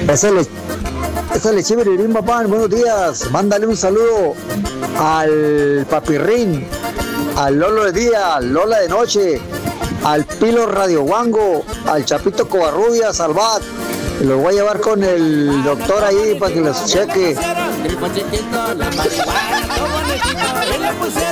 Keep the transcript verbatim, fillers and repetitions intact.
Ese le, ese le chivirirín, papá, buenos días. Mándale un saludo al Papirrín, al Lolo de día, al Lola de noche, al Pilo Radio Wango, al Chapito Covarrubias, al Bat. Los voy a llevar con el doctor ahí para que los cheque. El pochitito, la marihuana, todo bonito, y le pusieron